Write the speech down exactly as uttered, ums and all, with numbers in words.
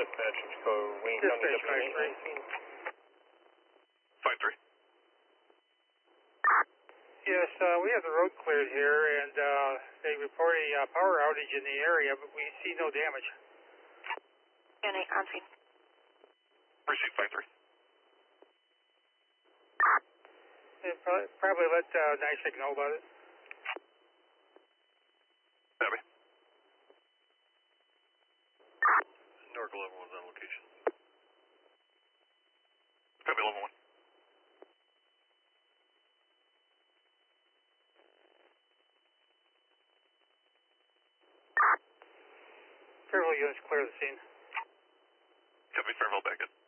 Dispatch, so Wayne County Dispatch five three. five three. Yes, uh, we have the road cleared here, and uh, they report a uh, power outage in the area, but we see no damage. ten eight on scene. Received five three. And probably, probably let uh, NYSEG know about it. Copy. Norc eleven one's on location. Copy eleven one. Fairville units clear the scene. Copy, Fairville back in.